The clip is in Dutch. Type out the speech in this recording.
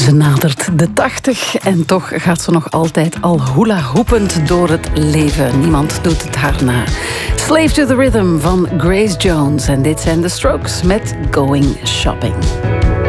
Ze nadert de 80 en toch gaat ze nog altijd al hula-hoepend door het leven. Niemand doet het haar na. Slave to the Rhythm van Grace Jones. En dit zijn The Strokes met Going Shopping.